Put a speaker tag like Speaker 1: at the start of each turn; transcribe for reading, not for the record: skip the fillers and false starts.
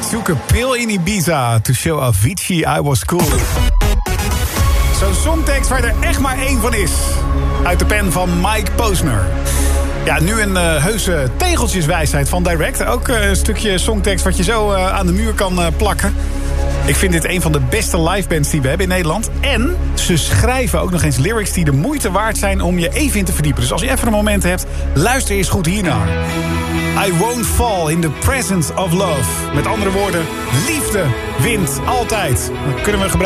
Speaker 1: took a pill in Ibiza to show Avicii I was cool. Zo'n songtekst waar er echt maar één van is. Uit de pen van Mike Posner. Ja, nu een heuse tegeltjeswijsheid van Direct. Ook een stukje songtekst wat je zo aan de muur kan plakken. Ik vind dit een van de beste livebands die we hebben in Nederland. En ze schrijven ook nog eens lyrics die de moeite waard zijn om je even in te verdiepen. Dus als je even een moment hebt, luister eens goed hiernaar. I won't fall in the presence of love. Met andere woorden, liefde wint altijd. Dat kunnen we gebruiken.